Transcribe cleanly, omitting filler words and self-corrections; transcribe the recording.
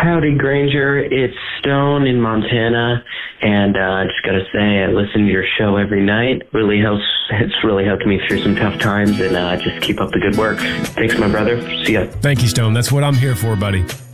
Howdy, Granger. It's Stone in Montana, and I just gotta say, I listen to your show every night. It's really helped me through some tough times, and just keep up the good work. Thanks, my brother. See ya. Thank you, Stone. That's what I'm here for, buddy.